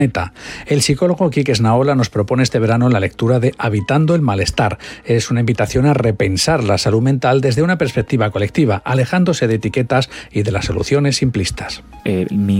El psicólogo Quique Esnaola nos propone este verano la lectura de Habitando el malestar. Es una invitación a repensar la salud mental desde una perspectiva colectiva, alejándose de etiquetas y de las soluciones simplistas.